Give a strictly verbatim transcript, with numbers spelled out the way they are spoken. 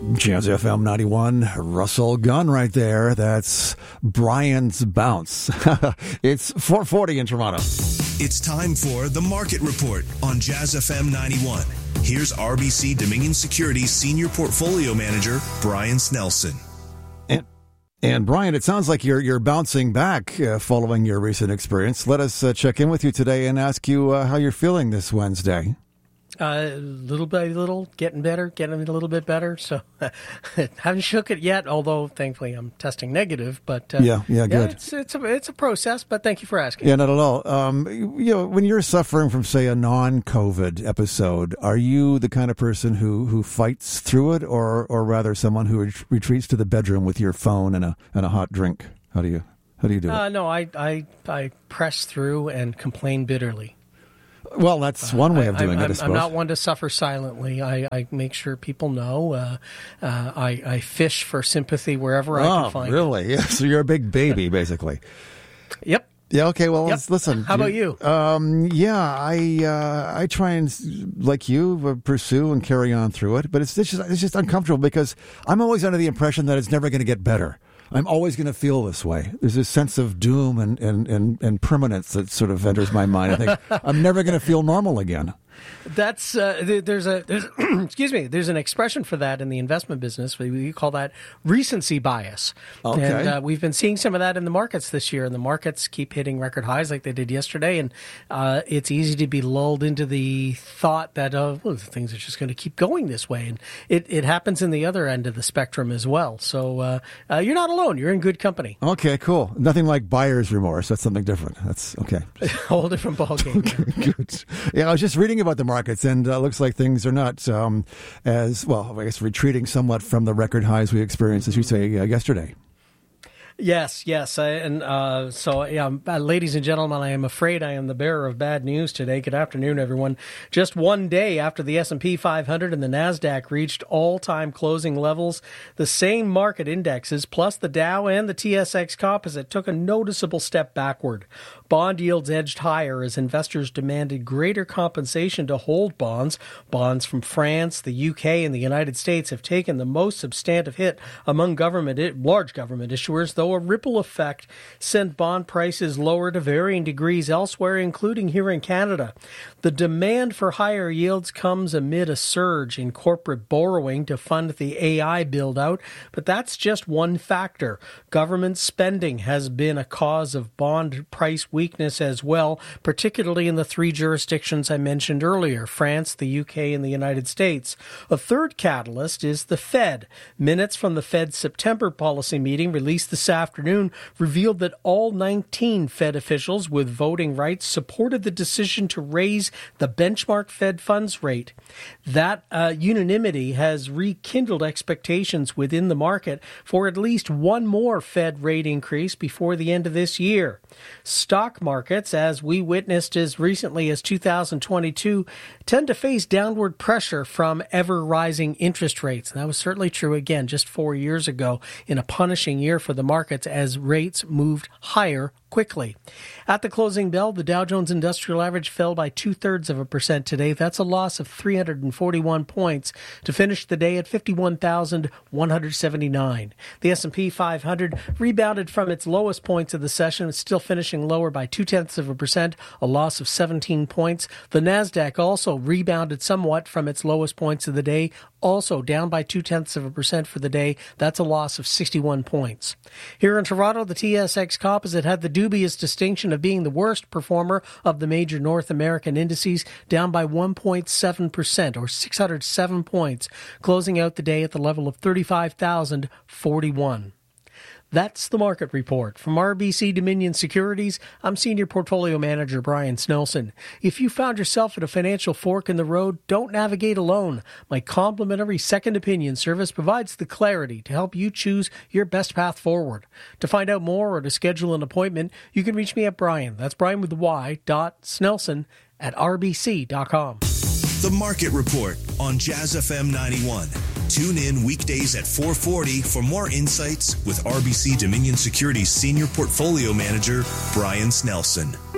Jazz F M ninety-one, Russell Gunn right there. That's Brian's Bounce. It's four forty in Toronto. It's time for The Market Report on Jazz F M ninety-one. Here's R B C Dominion Securities Senior Portfolio Manager, Brian Snelson. And, and Brian, it sounds like you're you're bouncing back uh, following your recent experience. Let us uh, check in with you today and ask you uh, how you're feeling this Wednesday. Uh, little by little, getting better, getting a little bit better. So, haven't shook it yet. Although, thankfully, I'm testing negative. But uh, yeah, yeah, good. Yeah, it's it's a it's a process. But thank you for asking. Yeah, not at all. Um, you know, when you're suffering from, say, a non-COVID episode, are you the kind of person who, who fights through it, or or rather someone who ret- retreats to the bedroom with your phone and a and a hot drink? How do you how do you do uh, it? No, I I I press through and complain bitterly. Well, that's one way of doing I, it, I suppose. I'm not one to suffer silently. I, I make sure people know. Uh, uh, I, I fish for sympathy wherever oh, I can find really? it. Yeah, so you're a big baby, basically. Yep. Yeah, okay, well, Yep. let's listen. How about you? Um, yeah, I uh, I try and, like you, uh, pursue and carry on through it, but it's, it's, just, it's just uncomfortable because I'm always under the impression that it's never going to get better. I'm always going to feel this way. There's this sense of doom and, and, and, and permanence that sort of enters my mind. I think I'm never going to feel normal again. That's uh, there's a there's, excuse me. There's an expression for that in the investment business. We, we call that recency bias. Okay. And uh, we've been seeing some of that in the markets this year, and the markets keep hitting record highs like they did yesterday. And uh, it's easy to be lulled into the thought that uh, well, things are just going to keep going this way, and it, it happens in the other end of the spectrum as well. So uh, uh, you're not alone. You're in good company. Okay, cool. Nothing like buyer's remorse. That's something different. That's okay. A whole different ballgame. Okay, good. Yeah, I was just reading about the markets, and uh, looks like things are not um, as, well, I guess retreating somewhat from the record highs we experienced, as you say, uh, yesterday. Yes, yes. I, and uh, so, yeah, uh, ladies and gentlemen, I am afraid I am the bearer of bad news today. Good afternoon, everyone. Just one day after the S and P five hundred and the NASDAQ reached all-time closing levels, the same market indexes, plus the Dow and the T S X Composite, took a noticeable step backward. Bond yields edged higher as investors demanded greater compensation to hold bonds. Bonds from France, the U K, and the United States have taken the most substantive hit among government, large government issuers, though a ripple effect sent bond prices lower to varying degrees elsewhere, including here in Canada. The demand for higher yields comes amid a surge in corporate borrowing to fund the A I build-out, but that's just one factor. Government spending has been a cause of bond price weakness as well, particularly in the three jurisdictions I mentioned earlier, France, the U K, and the United States. A third catalyst is the Fed. Minutes from the Fed's September policy meeting released this afternoon revealed that all nineteen Fed officials with voting rights supported the decision to raise the benchmark Fed funds rate. That uh, unanimity has rekindled expectations within the market for at least one more Fed rate increase before the end of this year. Stock markets, as we witnessed as recently as two thousand twenty-two, tend to face downward pressure from ever-rising interest rates. And that was certainly true again just four years ago in a punishing year for the markets as rates moved higher quickly. At the closing bell, the Dow Jones Industrial Average fell by two-thirds of a percent today. That's a loss of three hundred forty-one points to finish the day at fifty-one thousand one hundred seventy-nine. The S and P five hundred rebounded from its lowest points of the session. It's still finishing lower by two-tenths of a percent, a loss of seventeen points. The NASDAQ also rebounded somewhat from its lowest points of the day, also down by two-tenths of a percent for the day. That's a loss of sixty-one points. Here in Toronto, the T S X Composite had the dubious distinction of being the worst performer of the major North American indices, down by one point seven percent or six hundred seven points, closing out the day at the level of thirty-five thousand forty-one. That's the market report. From R B C Dominion Securities, I'm Senior Portfolio Manager Brian Snelson. If you found yourself at a financial fork in the road, don't navigate alone. My complimentary second opinion service provides the clarity to help you choose your best path forward. To find out more or to schedule an appointment, you can reach me at Brian. That's Brian with the Y, dot Snelson at R B C dot com. The Market Report on Jazz F M ninety-one. Tune in weekdays at four forty for more insights with R B C Dominion Securities Senior Portfolio Manager Brian Snelson.